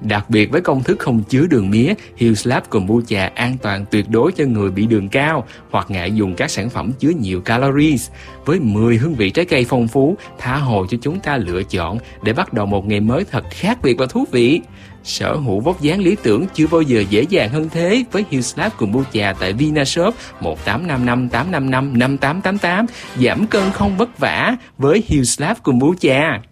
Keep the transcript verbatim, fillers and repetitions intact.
Đặc biệt với công thức không chứa đường mía, Hills Lab Kombucha an toàn tuyệt đối cho người bị đường cao hoặc ngại dùng các sản phẩm chứa nhiều calories. Với mười hương vị trái cây phong phú, tha hồ cho chúng ta lựa chọn để bắt đầu một ngày mới thật khác biệt và thú vị. Sở hữu vóc dáng lý tưởng chưa bao giờ dễ dàng hơn thế với Hills Lab Kombucha tại Vinashop một tám năm năm tám năm năm năm tám tám tám. Giảm cân không vất vả với Hills Lab Kombucha.